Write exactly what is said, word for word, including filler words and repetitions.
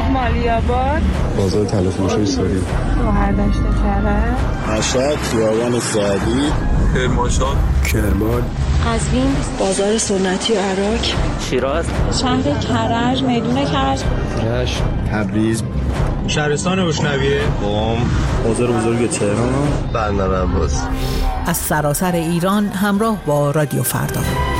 مشهد مالی‌آباد، بازار تلافروشی ساری، شهردشت کرج، مشهد خیابان سعدی، کرمانشاه، کرمان، قزوین، بازار سنتی عراق، شیراز، شهر کرج، میدون کرج، رشت، تبریز، شهرستان اشنویه، قم، بازار بزرگ تهران، بندر عباس. از سراسر ایران همراه با رادیو فردا.